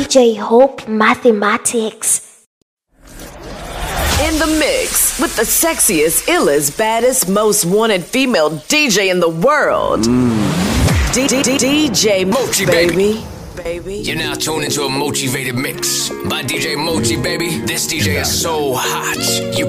DJ Hope Mathematics. In the mix with the sexiest, illest, baddest, most wanted female DJ in the world. DJ Mochi, baby. You're now tuned into a motivated mix by DJ Mochi, baby. This DJ is so hot, you